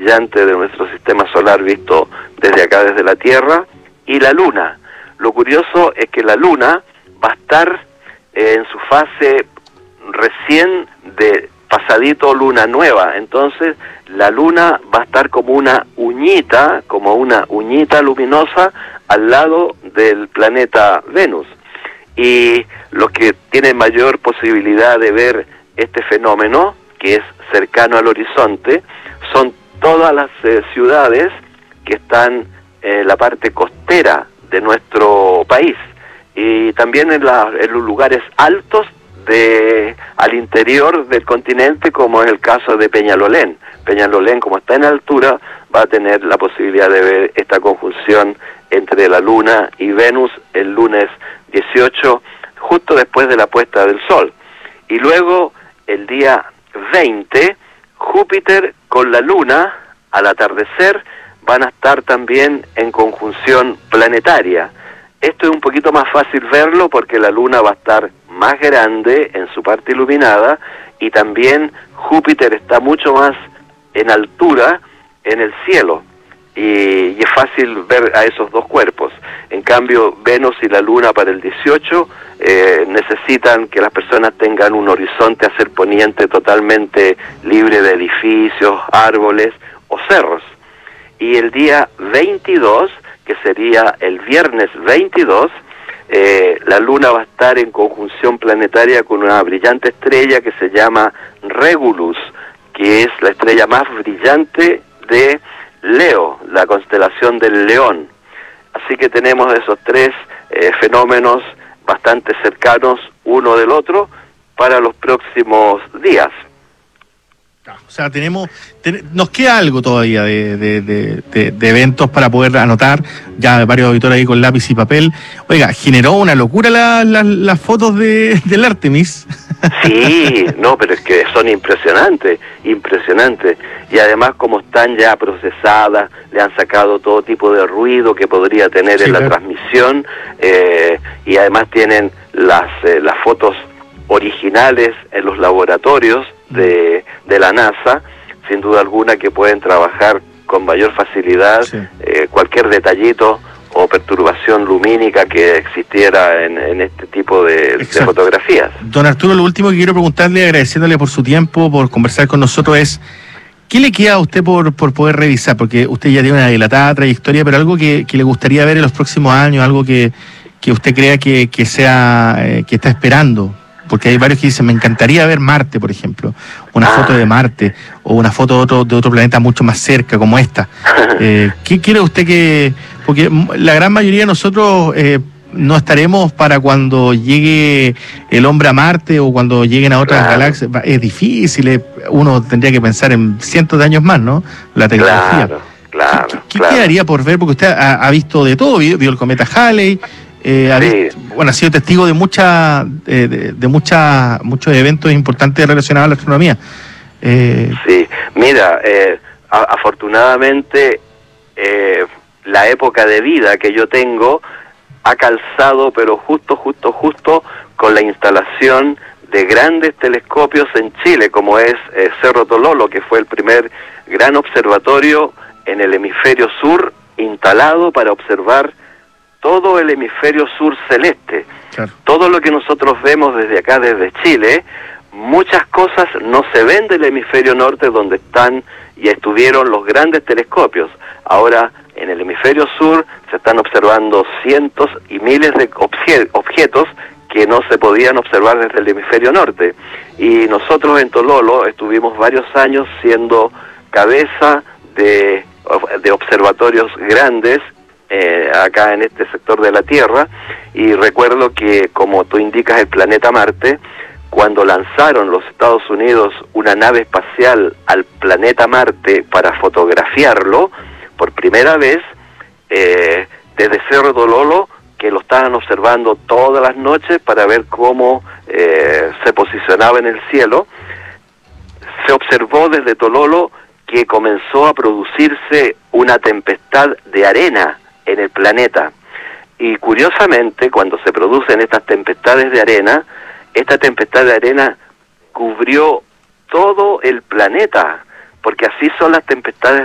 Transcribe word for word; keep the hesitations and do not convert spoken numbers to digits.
brillante de nuestro sistema solar visto desde acá, desde la Tierra, y la Luna. Lo curioso es que la Luna va a estar eh, en su fase recién de pasadito luna nueva, entonces la Luna va a estar como una uñita, como una uñita luminosa al lado del planeta Venus. Y los que tienen mayor posibilidad de ver este fenómeno, que es cercano al horizonte, son todas las eh, ciudades que están en la parte costera de nuestro país, y también en, la, en los lugares altos de al interior del continente, como en el caso de Peñalolén. Peñalolén, como está en altura, va a tener la posibilidad de ver esta conjunción entre la Luna y Venus el lunes dieciocho, justo después de la puesta del Sol. Y luego, el día veinte, Júpiter con la Luna, al atardecer, van a estar también en conjunción planetaria. Esto es un poquito más fácil verlo porque la Luna va a estar más grande en su parte iluminada, y también Júpiter está mucho más en altura en el cielo, y, y es fácil ver a esos dos cuerpos. En cambio, Venus y la Luna para el dieciocho eh, necesitan que las personas tengan un horizonte hacia el poniente totalmente libre de edificios, árboles o cerros. Y el día veintidós, que sería el viernes veintidós, eh, la Luna va a estar en conjunción planetaria con una brillante estrella que se llama Regulus, que es la estrella más brillante de Leo, la constelación del León. Así que tenemos esos tres eh, fenómenos bastante cercanos uno del otro para los próximos días. O sea, tenemos, ten, nos queda algo todavía de, de, de, de, de eventos para poder anotar, ya varios auditores ahí con lápiz y papel. Oiga, generó una locura las la, la fotos de, del Artemis. Sí, no, pero es que son impresionantes, impresionantes. Y además, como están ya procesadas, le han sacado todo tipo de ruido que podría tener sí, en la claro. transmisión, eh, y además tienen las, eh, las fotos originales en los laboratorios de, de la NASA, sin duda alguna que pueden trabajar con mayor facilidad sí. eh, cualquier detallito o perturbación lumínica que existiera en, en este tipo de, de fotografías. Don Arturo, lo último que quiero preguntarle, agradeciéndole por su tiempo, por conversar con nosotros, es ¿qué le queda a usted por, por poder revisar? Porque usted ya tiene una dilatada trayectoria, pero algo que, que le gustaría ver en los próximos años, algo que, que usted crea que, que sea eh, que está esperando. Porque hay varios que dicen, me encantaría ver Marte, por ejemplo, una ah. foto de Marte, o una foto de otro, de otro planeta mucho más cerca, como esta. Eh, ¿Qué quiere usted que...? Porque la gran mayoría de nosotros eh, no estaremos para cuando llegue el hombre a Marte o cuando lleguen a otras claro. galaxias. Es difícil, uno tendría que pensar en cientos de años más, ¿no? La tecnología. Claro, claro. ¿Qué, qué claro. quedaría por ver? Porque usted ha, ha visto de todo, vio, vio el cometa Halley, Eh, ha sí. visto, bueno, ha sido testigo de mucha, eh, de, de mucha, muchos eventos importantes relacionados a la astronomía. Eh, sí, mira, eh, a, afortunadamente eh, la época de vida que yo tengo ha calzado, pero justo, justo, justo con la instalación de grandes telescopios en Chile, como es eh, Cerro Tololo, que fue el primer gran observatorio en el hemisferio sur instalado para observar todo el hemisferio sur celeste. Claro. Todo lo que nosotros vemos desde acá, desde Chile, muchas cosas no se ven del hemisferio norte, donde están y estuvieron los grandes telescopios. Ahora, en el hemisferio sur se están observando cientos y miles de obje- objetos que no se podían observar desde el hemisferio norte. Y nosotros en Tololo estuvimos varios años siendo cabeza de, de observatorios grandes, Eh, acá en este sector de la Tierra, y recuerdo que, como tú indicas, el planeta Marte, cuando lanzaron los Estados Unidos una nave espacial al planeta Marte para fotografiarlo, por primera vez, eh, desde Cerro Tololo, que lo estaban observando todas las noches para ver cómo eh, se posicionaba en el cielo, se observó desde Tololo que comenzó a producirse una tempestad de arena en el planeta. Y curiosamente, cuando se producen estas tempestades de arena, esta tempestad de arena cubrió todo el planeta, porque así son las tempestades